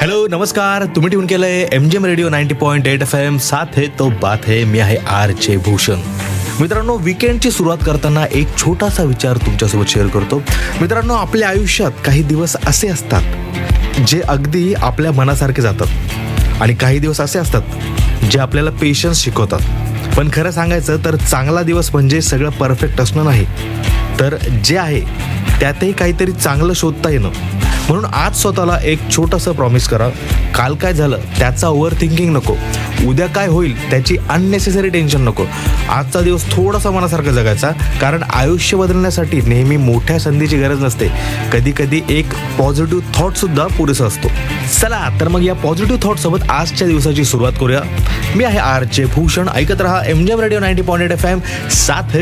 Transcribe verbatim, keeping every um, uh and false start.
Hello नमस्कार, तुम्ही tune केलंय MGM radio ninety point eight F M. साथ है तो बात है. मी आहे आर जे भूषण. मित्रांनो, वीकेंडची सुरुवात करताना एक छोटासा विचार तुमच्यासोबत शेअर करतो. मित्रांनो, आपल्या आयुष्यात काही दिवस असे असतात जे अगदी आपल्या मनासारखे जातात आणि काही दिवस असे असतात जे आपल्याला पेशन्स शिकवतात. पण खरं सांगायचं तर चांगला दिवस म्हणजे सगळं परफेक्ट असणं नाही, तर जे आहे त्यातही काहीतरी चांगलं शोधता येणं. म्हणून आज स्वतःला एक छोटंसं प्रॉमिस करा. काल काय झालं त्याचा ओव्हर थिंकिंग नको, उद्या काय होईल त्याची अननेसेसरी टेन्शन नको. आजचा दिवस थोडासा मनासारखा जगायचा, कारण आयुष्य बदलण्यासाठी नेहमी मोठ्या संधीची गरज नसते. कधी कधी एक पॉझिटिव्ह थॉट सुद्धा पुरेसा असतो. चला तर मग या पॉझिटिव्ह थॉट सोबत आजच्या दिवसाची सुरुवात करूया. मी आहे आर जे भूषण. ऐकत रहा MGM radio ninety point eight F M. साथ है